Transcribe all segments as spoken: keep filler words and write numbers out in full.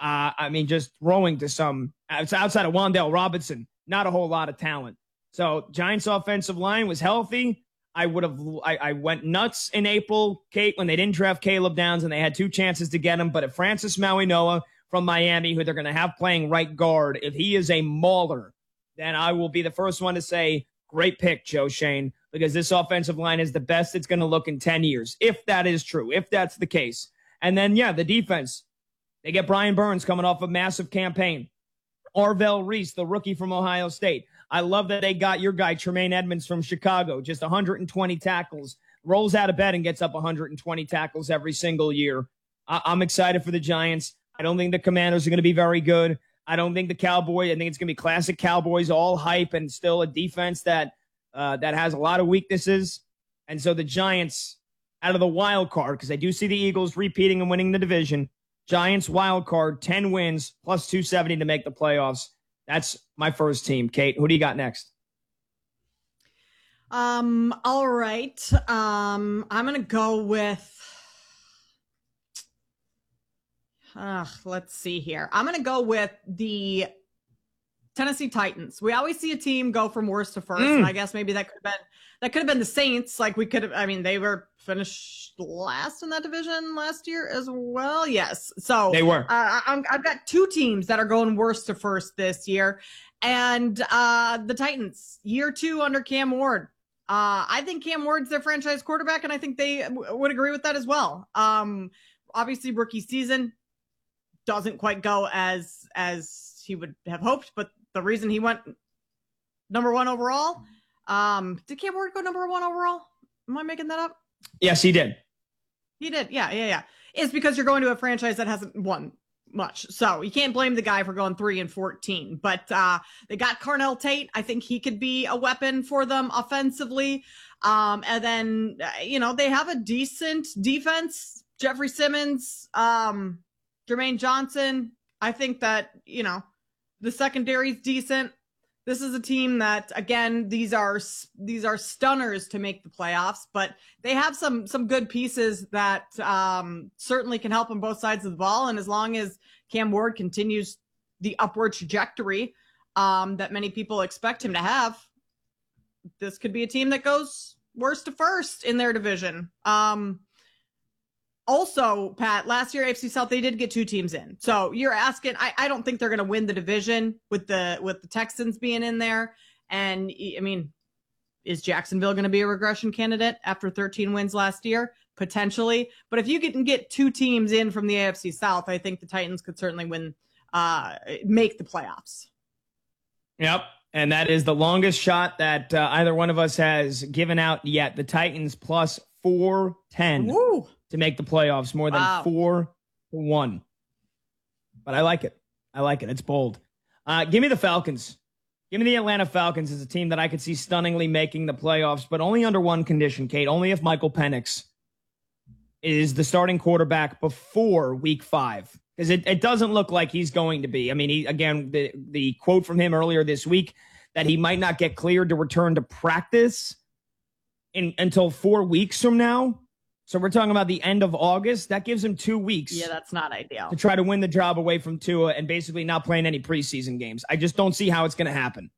Uh, I mean, just throwing to some, it's outside of Wan'Dale Robinson, not a whole lot of talent. So Giants offensive line was healthy. I would have, I, I went nuts in April, Kate, when they didn't draft Caleb Downs and they had two chances to get him. But if Francis Maui-Noa from Miami, who they're going to have playing right guard, if he is a mauler, then I will be the first one to say, great pick, Joe Schoen, because this offensive line is the best it's going to look in ten years, if that is true, if that's the case. And then, yeah, the defense. They get Brian Burns coming off a massive campaign. Arvell Reese, the rookie from Ohio State. I love that they got your guy, Tremaine Edmonds from Chicago, just one hundred twenty tackles, rolls out of bed and gets up one hundred twenty tackles every single year. I- I'm excited for the Giants. I don't think the Commanders are going to be very good. I don't think the Cowboys, I think it's going to be classic Cowboys, all hype and still a defense that uh, that has a lot of weaknesses. And so the Giants, out of the wild card, because I do see the Eagles repeating and winning the division, Giants wild card, ten wins, plus two seventy to make the playoffs. That's my first team. Kate, who do you got next? Um, all right. Um, I'm going to go with, uh, let's see here. I'm going to go with the Tennessee Titans. We always see a team go from worst to first. Mm. And I guess maybe that could have been, that could have been the Saints. Like we could have, I mean, they were finished last in that division last year as well. Yes. So they were, uh, I'm, I've got two teams that are going worst to first this year. And uh, the Titans, year two under Cam Ward. Uh, I think Cam Ward's their franchise quarterback, and I think they w- would agree with that as well. Um, obviously, rookie season doesn't quite go as as he would have hoped, but the reason he went number one overall, um, did Cam Ward go number one overall? Am I making that up? Yes, he did. He did. Yeah, yeah, yeah. It's because you're going to a franchise that hasn't won much. So you can't blame the guy for going three and fourteen, but uh, they got Carnell Tate. I think he could be a weapon for them offensively. Um, and then, uh, you know, they have a decent defense. Jeffrey Simmons, um, Jermaine Johnson. I think that, you know, the secondary is decent. This is a team that, again, these are these are stunners to make the playoffs, but they have some some good pieces that um, certainly can help on both sides of the ball. And as long as Cam Ward continues the upward trajectory um, that many people expect him to have, this could be a team that goes worst to first in their division. Um, Also, Pat, last year, A F C South, they did get two teams in. So you're asking, I, I don't think they're going to win the division with the with the Texans being in there. And, I mean, is Jacksonville going to be a regression candidate after thirteen wins last year? Potentially. But if you can get two teams in from the A F C South, I think the Titans could certainly win, uh, make the playoffs. Yep. And that is the longest shot that uh, either one of us has given out yet. The Titans plus four ten. Woo. To make the playoffs, more than wow. four to one. But I like it. I like it. It's bold. Uh, give me the Falcons. Give me the Atlanta Falcons as a team that I could see stunningly making the playoffs, but only under one condition, Kate. Only if Michael Penix is the starting quarterback before week five. Because it, it doesn't look like he's going to be. I mean, he, again, the, the quote from him earlier this week that he might not get cleared to return to practice in, until four weeks from now. So we're talking about the end of August. That gives him two weeks. Yeah, that's not ideal. To try to win the job away from Tua and basically not playing any preseason games. I just don't see how it's going to happen.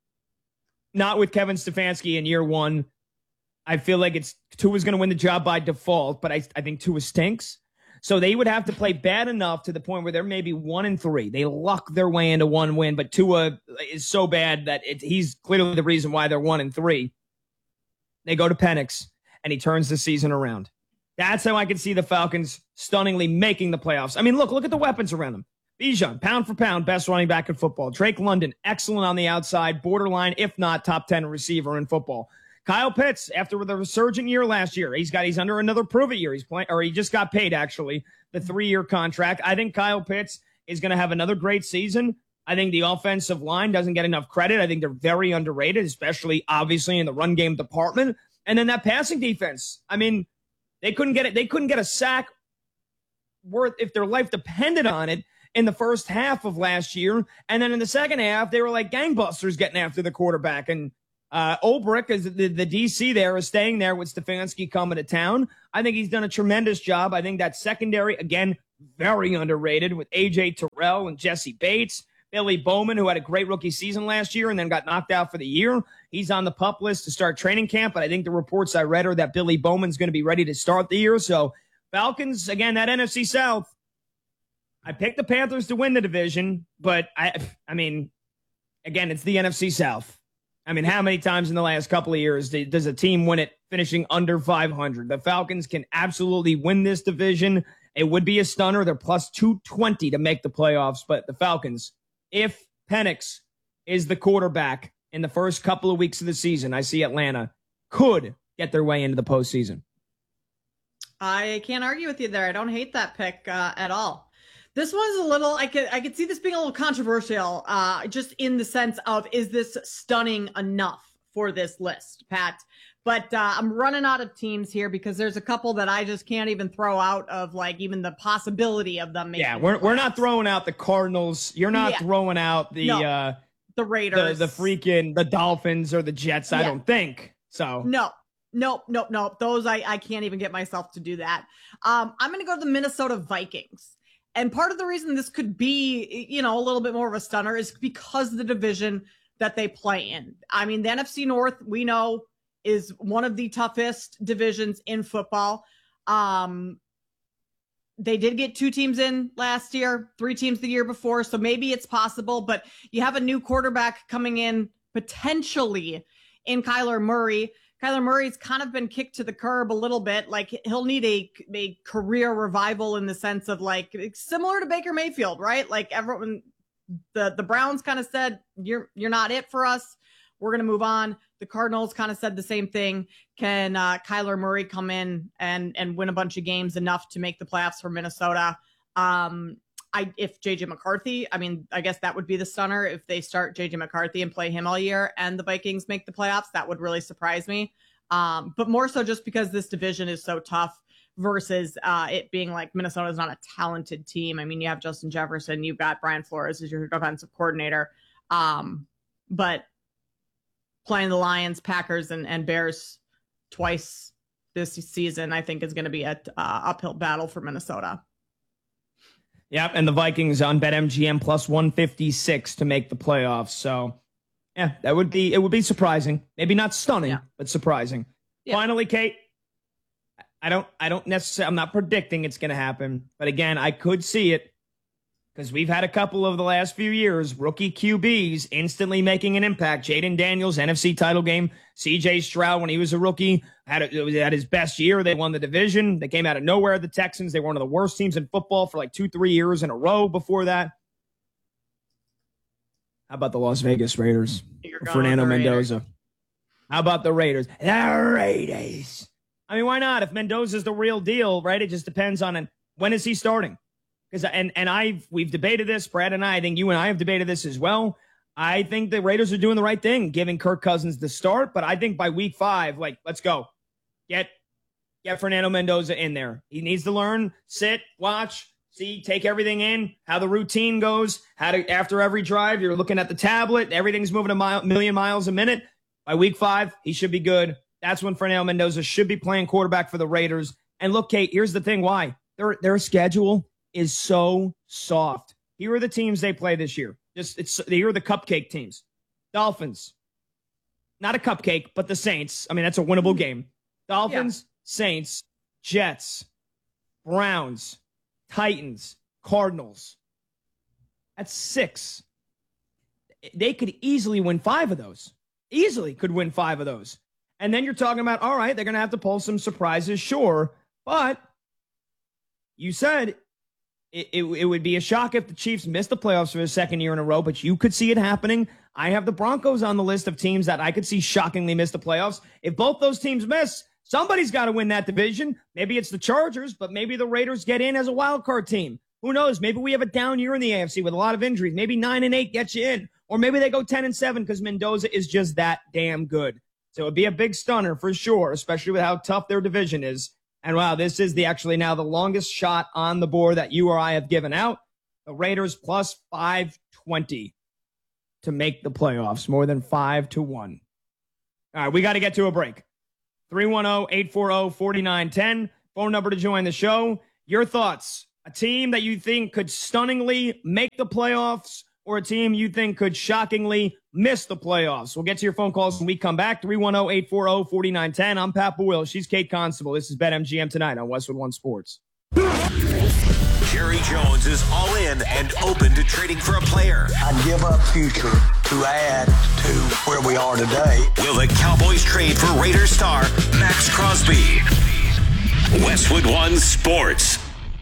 Not with Kevin Stefanski in year one. I feel like it's Tua's going to win the job by default, but I, I think Tua stinks. So they would have to play bad enough to the point where they're maybe one and three. They luck their way into one win, but Tua is so bad that it, he's clearly the reason why they're one and three. They go to Penix, and he turns the season around. That's how I can see the Falcons stunningly making the playoffs. I mean, look, look at the weapons around them. Bijan, pound for pound, best running back in football. Drake London, excellent on the outside, borderline, if not top ten receiver in football. Kyle Pitts, after the resurgent year last year, he's got he's under another prove it year. He's playing, or he just got paid actually the three-year contract. I think Kyle Pitts is going to have another great season. I think the offensive line doesn't get enough credit. I think they're very underrated, especially obviously in the run game department. And then that passing defense. I mean, They couldn't get it. They couldn't get a sack worth if their life depended on it in the first half of last year. And then in the second half, they were like gangbusters getting after the quarterback. And uh, Ulbrich, is the, the D C there, is staying there with Stefanski coming to town. I think he's done a tremendous job. I think that secondary, again, very underrated with A J Terrell and Jesse Bates. Billy Bowman, who had a great rookie season last year and then got knocked out for the year. He's on the PUP list to start training camp, but I think the reports I read are that Billy Bowman's going to be ready to start the year. So Falcons, again, that N F C South, I picked the Panthers to win the division, but I, I mean, again, it's the N F C South. I mean, how many times in the last couple of years does a team win it finishing under five hundred? The Falcons can absolutely win this division. It would be a stunner. They're plus two twenty to make the playoffs, but the Falcons, if Penix is the quarterback in the first couple of weeks of the season, I see Atlanta could get their way into the postseason. I can't argue with you there. I don't hate that pick uh, at all. This one's a little, I could I could see this being a little controversial, uh, just in the sense of, is this stunning enough for this list, Pat? But uh, I'm running out of teams here because there's a couple that I just can't even throw out of, like, even the possibility of them making Yeah, we're we're not throwing out the Cardinals. You're not yeah. throwing out the no. uh, the Raiders, the, the freaking the Dolphins or the Jets. Yeah. I don't think so. No. Nope, nope, nope. Those I, I can't even get myself to do that. Um, I'm going to go to the Minnesota Vikings. And part of the reason this could be, you know, a little bit more of a stunner is because of the division that they play in. I mean, the N F C North, we know, is one of the toughest divisions in football. Um, they did get two teams in last year, three teams the year before, so maybe it's possible. But you have a new quarterback coming in potentially in Kyler Murray. Kyler Murray's kind of been kicked to the curb a little bit. Like, he'll need a, a career revival in the sense of, like, similar to Baker Mayfield, right? Like, everyone, the, the Browns kind of said, you're, you're not it for us. We're going to move on. The Cardinals kind of said the same thing. Can uh, Kyler Murray come in and, and win a bunch of games enough to make the playoffs for Minnesota? Um, I, if J J McCarthy, I mean, I guess that would be the stunner if they start J J McCarthy and play him all year and the Vikings make the playoffs. That would really surprise me. Um, but more so just because this division is so tough versus uh, it being like Minnesota is not a talented team. I mean, you have Justin Jefferson, you've got Brian Flores as your defensive coordinator. Um, but playing the Lions, Packers, and, and Bears twice this season, I think is going to be an uh, uphill battle for Minnesota. Yep, and the Vikings on BetMGM plus one fifty-six to make the playoffs. So, yeah, that would be it would be surprising. Maybe not stunning, yeah. but surprising. Yeah. Finally, Kate, I don't I don't necessarily I'm not predicting it's going to happen, but again, I could see it because we've had a couple of the last few years, rookie Q Bs instantly making an impact. Jaden Daniels, N F C title game. C J Stroud, when he was a rookie, had a, it was at his best year. They won the division. They came out of nowhere, the Texans. They were one of the worst teams in football for like two, three years in a row before that. How about the Las Vegas Raiders? Fernando Mendoza. How about the Raiders? The Raiders. I mean, why not? If Mendoza's the real deal, right? It just depends on an, when is he starting? Because and and I've we've debated this, Brad and I. I think you and I have debated this as well. I think the Raiders are doing the right thing, giving Kirk Cousins the start. But I think by week five, like, let's go, get get Fernando Mendoza in there. He needs to learn, sit, watch, see, take everything in, how the routine goes. How to after every drive, you're looking at the tablet, everything's moving a mile, million miles a minute. By week five, he should be good. That's when Fernando Mendoza should be playing quarterback for the Raiders. And look, Kate, here's the thing: why their their schedule is so soft. Here are the teams they play this year. Just it's here are the cupcake teams. Dolphins. Not a cupcake, but the Saints. I mean, that's a winnable game. Dolphins, yeah. Saints, Jets, Browns, Titans, Cardinals. That's six. They could easily win five of those. Easily could win five of those. And then you're talking about, all right, they're going to have to pull some surprises, sure. But you said It, it, it would be a shock if the Chiefs missed the playoffs for the second year in a row, but you could see it happening. I have the Broncos on the list of teams that I could see shockingly miss the playoffs. If both those teams miss, somebody's got to win that division. Maybe it's the Chargers, but maybe the Raiders get in as a wild card team. Who knows? Maybe we have a down year in the A F C with a lot of injuries. Maybe nine and eight gets you in, or maybe they go ten and seven because Mendoza is just that damn good. So it'd be a big stunner for sure, especially with how tough their division is. And wow, this is the actually now the longest shot on the board that you or I have given out. The Raiders plus five twenty to make the playoffs, more than five to one. All right, we got to get to a break. three one zero, eight four zero, four nine one zero. Phone number to join the show. Your thoughts. A team that you think could stunningly make the playoffs, or a team you think could shockingly miss the playoffs? We'll get to your phone calls when we come back. three one zero, eight four zero, four nine one zero. I'm Pat Boyle. She's Kate Constable. This is BetMGM Tonight on Westwood One Sports. Jerry Jones is all in and open to trading for a player. I'd give up future to add to where we are today. Will the Cowboys trade for Raiders star Max Crosby? Westwood One Sports.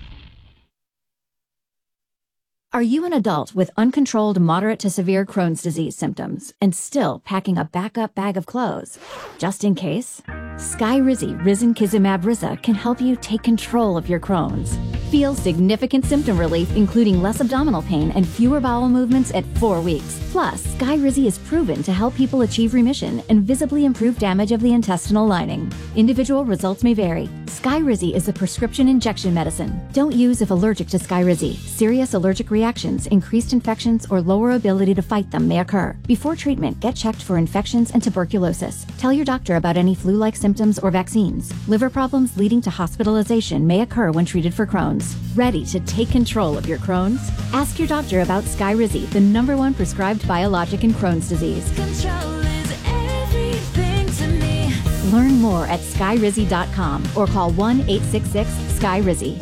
Are you an adult with uncontrolled moderate to severe Crohn's disease symptoms and still packing a backup bag of clothes? Just in case? Skyrizi Risankizumab Riza can help you take control of your Crohn's. Feel significant symptom relief, including less abdominal pain and fewer bowel movements at four weeks. Plus, Skyrizi is proven to help people achieve remission and visibly improve damage of the intestinal lining. Individual results may vary. Skyrizi is a prescription injection medicine. Don't use if allergic to Skyrizi. Serious allergic reactions, increased infections, or lower ability to fight them may occur. Before treatment, get checked for infections and tuberculosis. Tell your doctor about any flu-like symptoms or vaccines. Liver problems leading to hospitalization may occur when treated for Crohn's. Ready to take control of your Crohn's? Ask your doctor about Skyrizi, the number one prescribed biologic in Crohn's disease. Control is everything to me. Learn more at skyrizi dot com or call one eight six six sky rizi.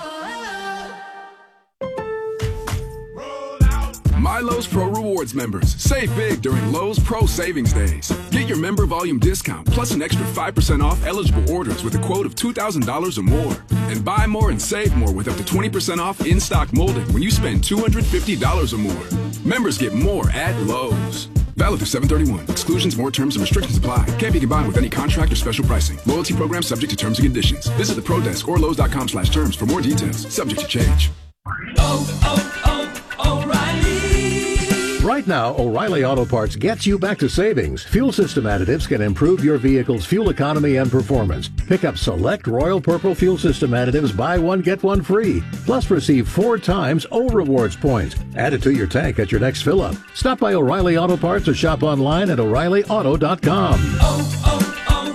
My Lowe's Pro Rewards members, save big during Lowe's Pro Savings Days. Get your member volume discount plus an extra five percent off eligible orders with a quote of two thousand dollars or more. And buy more and save more with up to twenty percent off in-stock molding when you spend two hundred fifty dollars or more. Members get more at Lowe's. Valid through seven thirty-one. Exclusions, more terms, and restrictions apply. Can't be combined with any contract or special pricing. Loyalty program subject to terms and conditions. Visit the Pro Desk or Lowe's dot com slash terms for more details. Subject to change. Oh, oh, oh, O'Reilly. Right now, O'Reilly Auto Parts gets you back to savings. Fuel system additives can improve your vehicle's fuel economy and performance. Pick up select Royal Purple fuel system additives, buy one, get one free. Plus receive four times O Rewards points. Add it to your tank at your next fill-up. Stop by O'Reilly Auto Parts or shop online at O'Reilly Auto dot com. Oh,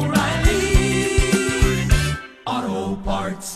oh, oh, O'Reilly Auto Parts.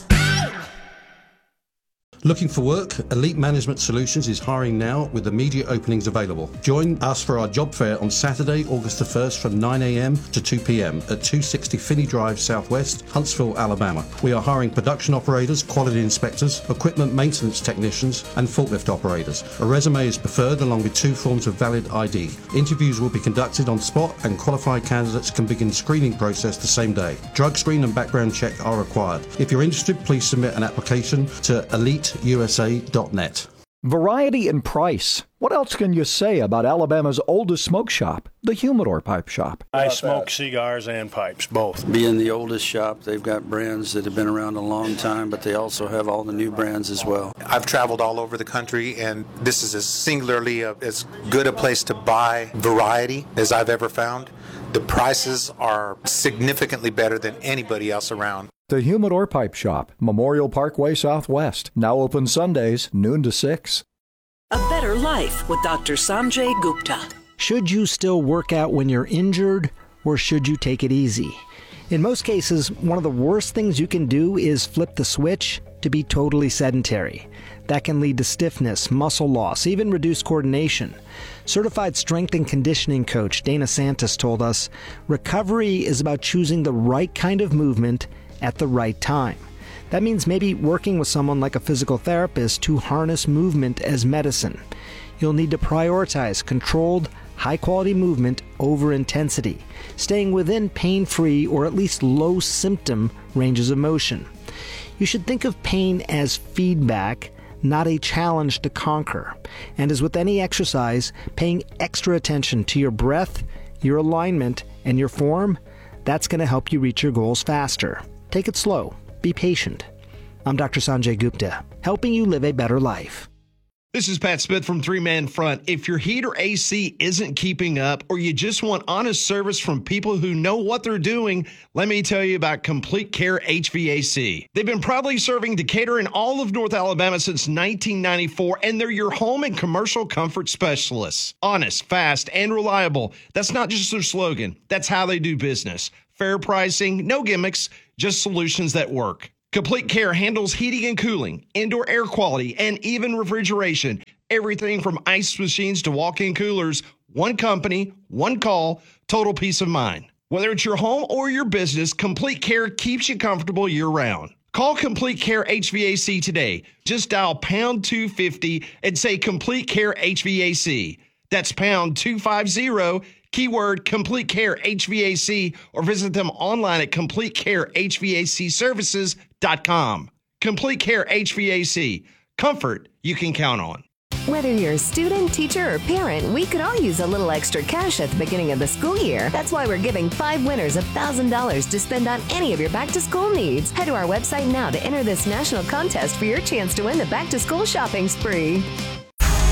Looking for work? Elite Management Solutions is hiring now with immediate openings available. Join us for our job fair on Saturday, August the first from nine a.m. to two p.m. at two sixty Finney Drive Southwest, Huntsville, Alabama. We are hiring production operators, quality inspectors, equipment maintenance technicians, and forklift operators. A resume is preferred along with two forms of valid I D. Interviews will be conducted on spot and qualified candidates can begin screening process the same day. Drug screen and background check are required. If you're interested, please submit an application to elite U S A dot net. Variety and price. What else can you say about Alabama's oldest smoke shop, the Humidor Pipe Shop? I smoke cigars and pipes, both. Being the oldest shop, they've got brands that have been around a long time, but they also have all the new brands as well. I've traveled all over the country, and this is as singularly a, as good a place to buy variety as I've ever found. The prices are significantly better than anybody else around. The Humidor Pipe Shop, Memorial Parkway Southwest. Now open Sundays, noon to six. A better life with Doctor Sanjay Gupta. Should you still work out when you're injured, or should you take it easy? In most cases, one of the worst things you can do is flip the switch to be totally sedentary. That can lead to stiffness, muscle loss, even reduced coordination. Certified strength and conditioning coach Dana Santos told us, recovery is about choosing the right kind of movement at the right time. That means maybe working with someone like a physical therapist to harness movement as medicine. You'll need to prioritize controlled, high-quality movement over intensity, staying within pain-free or at least low-symptom ranges of motion. You should think of pain as feedback, not a challenge to conquer. And as with any exercise, paying extra attention to your breath, your alignment, and your form, that's going to help you reach your goals faster. Take it slow. Be patient. I'm Doctor Sanjay Gupta, helping you live a better life. This is Pat Smith from Three Man Front. If your heat or A C isn't keeping up, or you just want honest service from people who know what they're doing, let me tell you about Complete Care H V A C. They've been proudly serving Decatur and all of North Alabama since nineteen ninety-four, and they're your home and commercial comfort specialists. Honest, fast, and reliable. That's not just their slogan. That's how they do business. Fair pricing, no gimmicks, just solutions that work. Complete Care handles heating and cooling, indoor air quality, and even refrigeration. Everything from ice machines to walk-in coolers. One company, one call, total peace of mind. Whether it's your home or your business, Complete Care keeps you comfortable year-round. Call Complete Care H V A C today. Just dial pound two fifty and say Complete Care H V A C. That's pound two fifty, keyword Complete Care H V A C, or visit them online at complete care h v a c services dot com. Complete Care H V A C. Comfort you can count on. Whether you're a student, teacher, or parent, we could all use a little extra cash at the beginning of the school year. That's why we're giving five winners one thousand dollars to spend on any of your back-to-school needs. Head to our website now to enter this national contest for your chance to win the back-to-school shopping spree.